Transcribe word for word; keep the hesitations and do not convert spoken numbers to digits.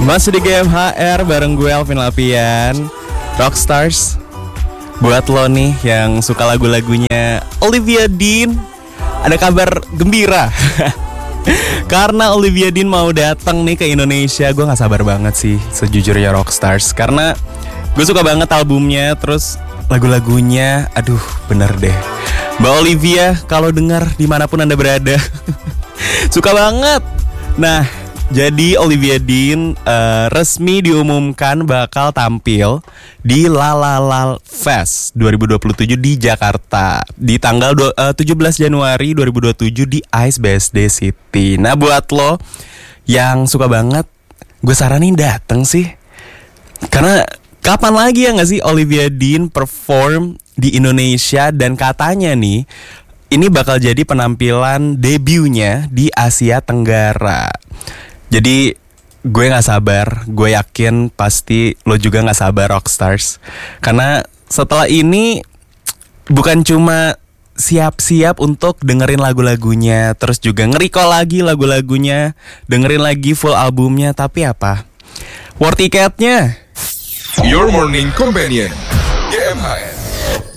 Masih di G M H R bareng gue Alvin Lapian. Rockstars, buat lo nih yang suka lagu-lagunya Olivia Dean, ada kabar gembira. Karena Olivia Dean mau datang nih ke Indonesia. Gue gak sabar banget sih sejujurnya Rockstars, karena gue suka banget albumnya. Terus lagu-lagunya, aduh bener deh. Mbak Olivia, kalau dengar dimanapun anda berada, suka banget. Nah, jadi Olivia Dean uh, resmi diumumkan bakal tampil di La La La Fest dua ribu dua puluh tujuh di Jakarta di tanggal du- uh, tujuh belas Januari dua ribu dua puluh tujuh di Ice B S D City. Nah, buat lo yang suka banget, gue saranin dateng sih. Karena kapan lagi ya gak sih Olivia Dean perform di Indonesia, dan katanya nih ini bakal jadi penampilan debutnya di Asia Tenggara. Jadi gue gak sabar, gue yakin pasti lo juga gak sabar Rockstars. Karena setelah ini bukan cuma siap-siap untuk dengerin lagu-lagunya, terus juga nge-recall lagi lagu-lagunya, dengerin lagi full albumnya, tapi apa? War tiketnya. Your Morning Companion G M H R.